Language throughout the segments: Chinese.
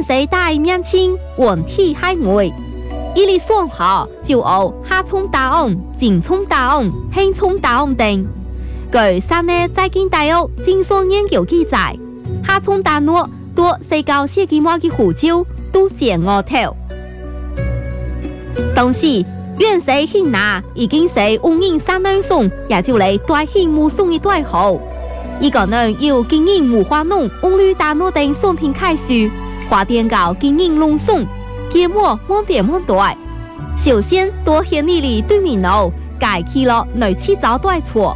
世大面青，文体海外。伊哩双下就有下冲大昂、进冲大昂、轻冲大昂等。據山內在建大學精算研究記載，下冲大諾多19世紀末嘅胡椒都剪額頭。當時原世興拿已經是烏人山內松，也就嚟大興木松嘅大號。伊個呢有經營木花農、烏綠大諾等商品開書，花店搞經營農松。芥末莫別莫大，首先多顯你哩對面路，改起了內起早大錯。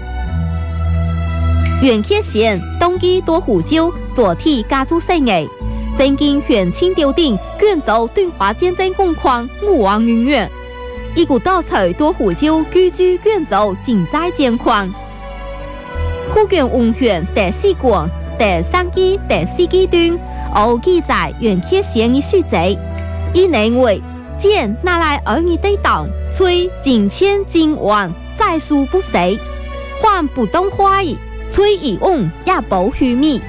原客縣冬季多胡椒，左體加注細藝，正經玄清吊頂，卷走敦化見證工況，武王永遠。一股稻草多胡椒，居居卷走景在見況。護卷溫泉第4館，第3季第4季段，有記載原客縣嘅書籍。伊認為劍拿來兒女對擋，吹金錢金王在書不死，換不動花意，吹以翁也保虛密。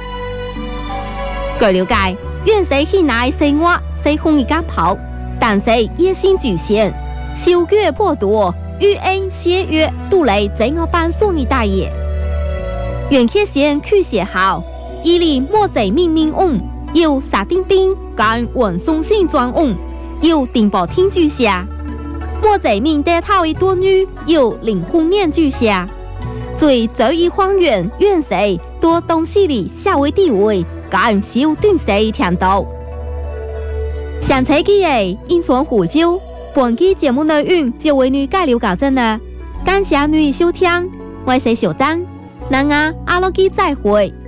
據了解，原世興乃生活是紅一家跑，但是野性局限，小月頗多，遇恩謝月都嚟整個班送你大爺。原客縣區寫好，伊里莫賊命名翁。有沙丁兵跟文松性專翁，有丁寶聽句下，莫賊命帶頭一多女，有林紅念句下，最早一荒原原誰多東西里下為地位，跟小段誰聽到。上車機誒，因算胡椒，本期節目內容就為你介紹到這呢，感謝你收聽，我是小丹，咱阿落基再會。